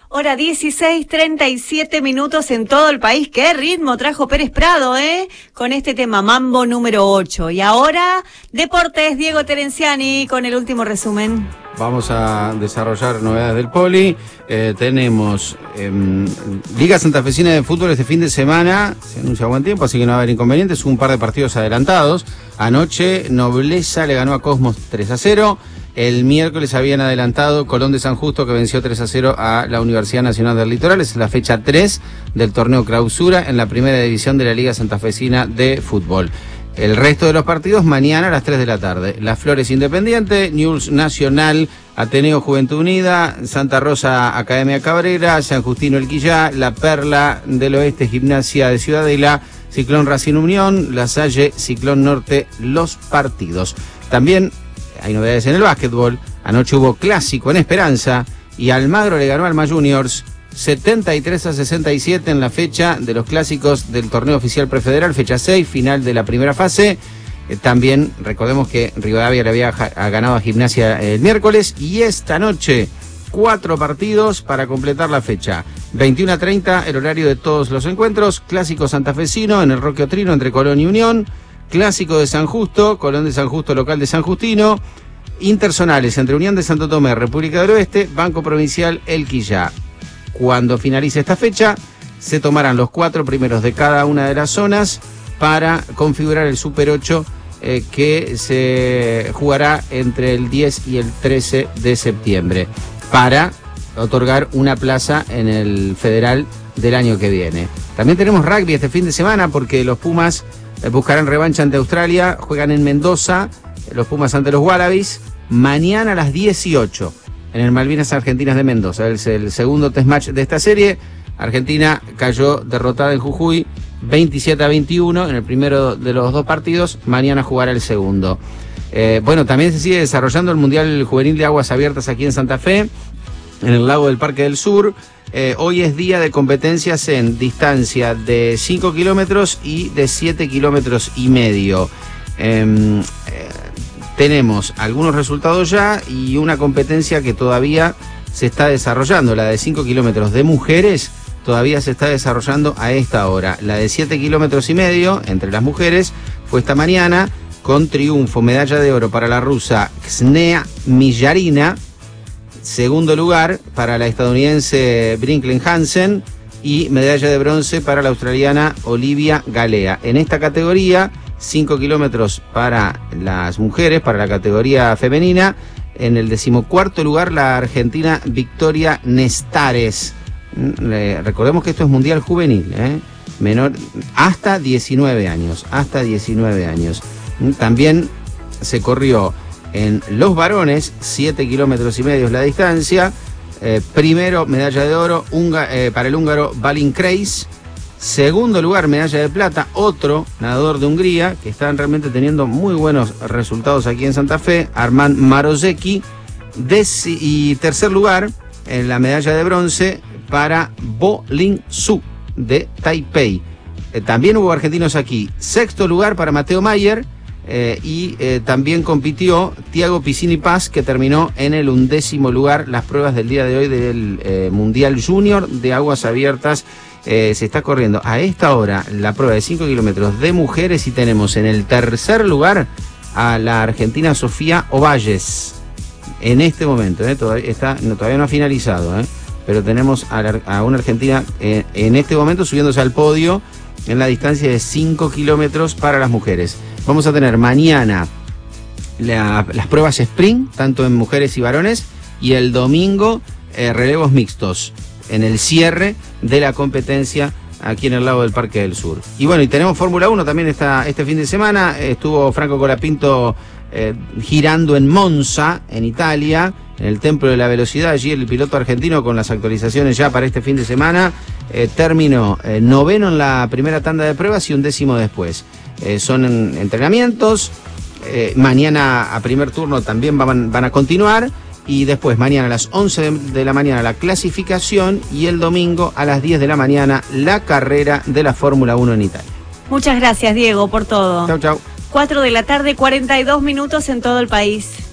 Hora 16:37 en todo el país. ¡Qué ritmo trajo Pérez Prado, con este tema Mambo número 8! Y ahora, Deportes, Diego Terenciani con el último resumen. Vamos a desarrollar novedades del poli. Tenemos Liga Santafesina de Fútbol este fin de semana. Se anuncia buen tiempo, así que no va a haber inconvenientes. Un par de partidos adelantados. Anoche, Nobleza le ganó a Cosmos 3-0. El miércoles habían adelantado Colón de San Justo, que venció 3-0 a la Universidad Nacional del Litoral. Es la fecha 3 del torneo clausura en la primera división de la Liga Santafesina de Fútbol. El resto de los partidos mañana a las 3 de la tarde. Las Flores Independiente, Newell's Nacional, Ateneo Juventud Unida, Santa Rosa Academia Cabrera, San Justino El Quillá, La Perla del Oeste Gimnasia de Ciudadela, Ciclón Racing Unión, La Salle, Ciclón Norte, los partidos. También hay novedades en el básquetbol. Anoche hubo clásico en Esperanza y Almagro le ganó al Alma Juniors 73-67 en la fecha de los clásicos del torneo oficial prefederal, fecha 6, final de la primera fase. También recordemos que Rivadavia le había ganado a Gimnasia el miércoles y esta noche 4 partidos para completar la fecha. 21:30 el horario de todos los encuentros. Clásico santafesino en el Roque Otrino entre Colón y Unión. Clásico de San Justo, Colón de San Justo, local de San Justino. Interzonales entre Unión de Santo Tomé, República del Oeste, Banco Provincial El Quillá. Cuando finalice esta fecha, se tomarán los 4 primeros de cada una de las zonas para configurar el Super 8 que se jugará entre el 10 y el 13 de septiembre para otorgar una plaza en el federal del año que viene. También tenemos rugby este fin de semana porque los Pumas buscarán revancha ante Australia, juegan en Mendoza, los Pumas ante los Wallabies, mañana a las 18 en el Malvinas Argentinas de Mendoza. Es el segundo test match de esta serie. Argentina cayó derrotada en Jujuy 27-21 en el primero de los 2 partidos, mañana jugará el segundo. Bueno, también se sigue desarrollando el Mundial Juvenil de Aguas Abiertas aquí en Santa Fe, en el lago del Parque del Sur. Hoy es día de competencias en distancia de 5 kilómetros y de 7 kilómetros y medio. Tenemos algunos resultados ya y una competencia que todavía se está desarrollando. La de 5 kilómetros de mujeres todavía se está desarrollando a esta hora. La de 7 kilómetros y medio entre las mujeres fue esta mañana con triunfo, medalla de oro para la rusa Ksenia Millarina. Segundo lugar para la estadounidense Brinkley Hansen y medalla de bronce para la australiana Olivia Galea. En esta categoría, 5 kilómetros para las mujeres, para la categoría femenina. En el 14º lugar, la argentina Victoria Nestares. Recordemos que esto es mundial juvenil, menor hasta 19 años. Hasta 19 años. También se corrió en los varones, 7 kilómetros y medio es la distancia. Primero, medalla de oro para el húngaro Balin Kreis. Segundo lugar, medalla de plata, otro nadador de Hungría, que están realmente teniendo muy buenos resultados aquí en Santa Fe, Armand Marozeki. Y tercer lugar, en la medalla de bronce para Bo Lin Su, de Taipei. También hubo argentinos aquí. Sexto lugar para Mateo Mayer. También compitió Thiago Piscini Paz, que terminó en el 11º lugar las pruebas del día de hoy del Mundial Junior de Aguas Abiertas. Se está corriendo a esta hora la prueba de 5 kilómetros de mujeres y tenemos en el tercer lugar a la argentina Sofía Ovalles. En este momento, todavía no ha finalizado, pero tenemos a una argentina en este momento subiéndose al podio en la distancia de 5 kilómetros para las mujeres. Vamos a tener mañana las pruebas sprint, tanto en mujeres y varones, y el domingo relevos mixtos, en el cierre de la competencia aquí en el lago del Parque del Sur. Y bueno, y tenemos Fórmula 1 también este fin de semana. Estuvo Franco Colapinto girando en Monza, en Italia, en el Templo de la Velocidad. Allí el piloto argentino, con las actualizaciones ya para este fin de semana, terminó noveno en la primera tanda de pruebas y 11º después. Son entrenamientos. Mañana a primer turno también van a continuar. Y después mañana a las 11 de la mañana la clasificación y el domingo a las 10 de la mañana la carrera de la Fórmula 1 en Italia. Muchas gracias, Diego, por todo. Chau, chau. 4 de la tarde, 42 en todo el país.